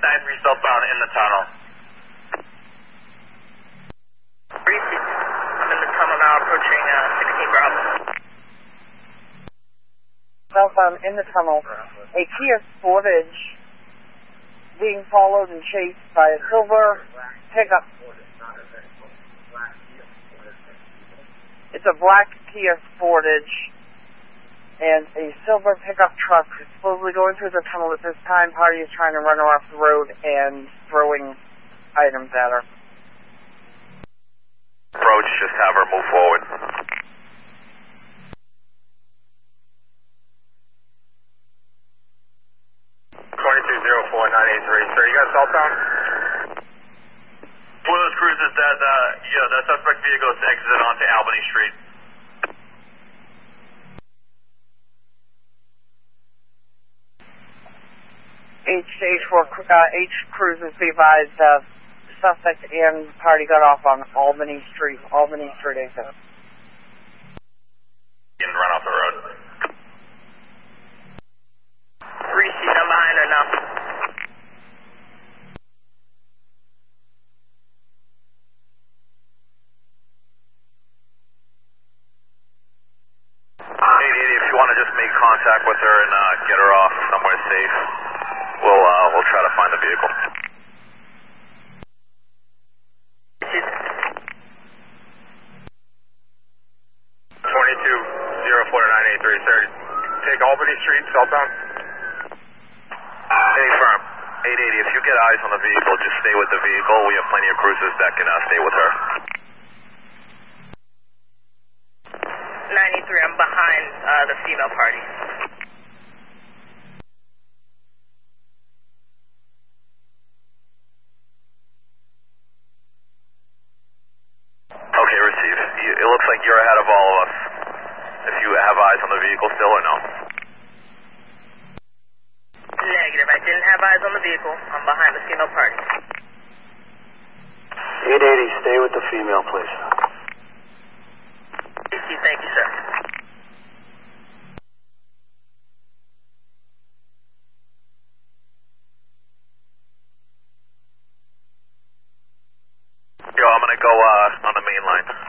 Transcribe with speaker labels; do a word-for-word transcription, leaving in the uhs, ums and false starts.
Speaker 1: nine three southbound in the tunnel.
Speaker 2: Repeat. I'm in the tunnel now, approaching uh, sixteen Bravo.
Speaker 3: Southbound in the tunnel. A Kia Sportage being followed and chased by a silver pickup. It's a black Kia Sportage and a silver pickup truck is supposedly going through the tunnel at this time. Party is trying to run her off the road and throwing items at her.
Speaker 1: Approach, just have her move forward. twenty-two zero four nine eight three, sir, you got southbound? One of those cruisers that, uh, yeah, that suspect vehicle is exit onto Albany Street.
Speaker 3: H H four uh, H cruisers be advised, uh, suspect and party got off on Albany Street, Albany Street exit.
Speaker 1: And run off the road.
Speaker 2: Three seat, I'm behind her now.
Speaker 1: eight eighty, if you want to just make contact with her and uh, get her off somewhere safe, we'll uh, we'll try to find the vehicle. twenty-two zero four nine eight three, sir. Take Albany Street, southbound. Hey, firm. eight eighty, if you get eyes on the vehicle, just stay with the vehicle. We have plenty of cruisers that can uh, stay with her.
Speaker 2: ninety-three, I'm behind uh, the female party.
Speaker 1: Okay, receive. You- It looks like you're ahead of all of us. If you have eyes on the vehicle still or no?
Speaker 2: Negative, I didn't have eyes on the vehicle. I'm behind the female party.
Speaker 4: eight eighty, stay with the female, please.
Speaker 2: Thank you, sir.
Speaker 1: Yo, I'm gonna go uh, on the main line.